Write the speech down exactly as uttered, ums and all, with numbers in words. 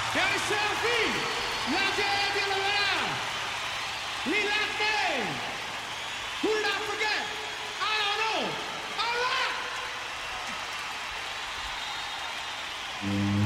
Gary Selfie, la gente de la verdad, Lilate, who did I forget? I don't know. All right.